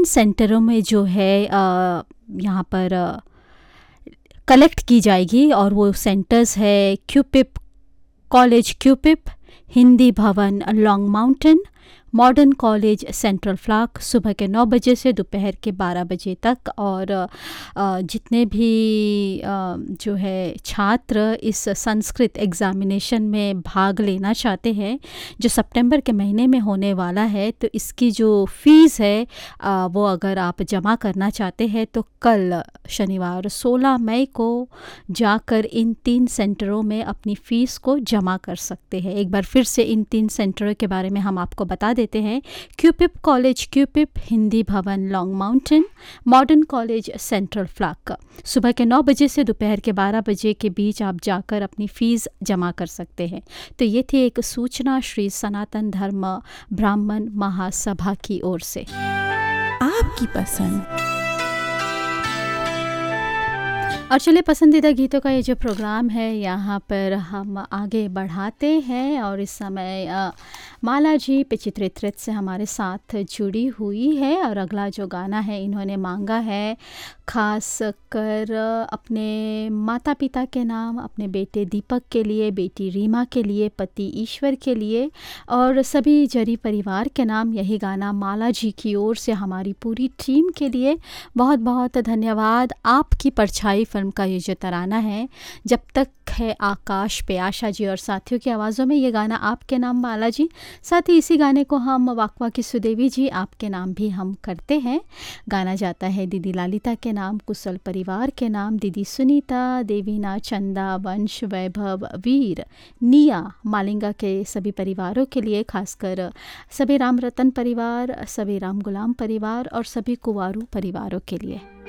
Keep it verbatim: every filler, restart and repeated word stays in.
तीन सेंटरों में जो है अ, यहाँ पर अ, कलेक्ट की जाएगी और वो सेंटर्स है क्यूपिप college क्यूपिप, Hindi Bhavan long mountain, modern college central फ्लाक, सुबह के नौ बजे से दोपहर के बारह बजे तक। और अ, जितने भी अ, जो है छात्र इस संस्कृत एग्ज़ामिनेशन में भाग लेना चाहते हैं जो सितंबर के महीने में होने वाला है, तो इसकी जो फ़ीस है अ, वो अगर आप जमा करना चाहते हैं तो कल शनिवार सोलह मई को जाकर इन तीन सेंटरों में अपनी फ़ीस को जमा कर सकते हैं। एक बार फिर से इन तीन सेंटरों के बारे में हम आपको बता देते हैं। क्यूपिप college क्यूपिप, Hindi Bhavan long mountain, modern college central फ्लाक। सुबह के नौ बजे से दोपहर के बारह बजे के बीच आप जाकर अपनी फ़ीस जमा कर सकते हैं। तो ये थी एक सूचना श्री सनातन धर्म ब्राह्मण महासभा की ओर से। आपकी पसंद। और चलिए पसंदीदा गीतों का ये जो प्रोग्राम है यहाँ पर हम आगे बढ़ाते हैं और इस समय अ, माला जी पिचित्रित नृत्य से हमारे साथ जुड़ी हुई है। और अगला जो गाना है इन्होंने मांगा है खास कर अपने माता पिता के नाम, अपने बेटे दीपक के लिए, बेटी रीमा के लिए, पति ईश्वर के लिए और सभी जरी परिवार के नाम। यही गाना माला जी की ओर से हमारी पूरी टीम के लिए बहुत बहुत धन्यवाद। आपकी परछाई फिल्म का ये जो तराना है जब तक है आकाश पे, आशा जी और साथियों की आवाज़ों में ये गाना आपके नाम माला जी। साथ ही इसी गाने को हम वाकवा की सुदेवी जी आपके नाम भी हम करते हैं। गाना जाता है दीदी लालिता के नाम, कुशल परिवार के नाम, दीदी सुनीता, देवीना, चंदा, वंश, वैभव, वीर, निया, मालिंगा के सभी परिवारों के लिए, खासकर सभी राम रतन परिवार, सभी राम गुलाम परिवार और सभी कुंवारू परिवारों के लिए।